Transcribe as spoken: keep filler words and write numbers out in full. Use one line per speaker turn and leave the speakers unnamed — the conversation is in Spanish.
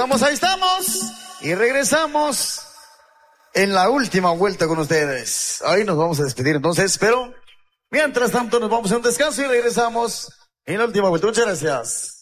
estamos, ahí estamos. Y regresamos en la última vuelta con ustedes. Ahí nos vamos a despedir entonces, pero mientras tanto nos vamos a un descanso y regresamos en la última vuelta. Muchas gracias.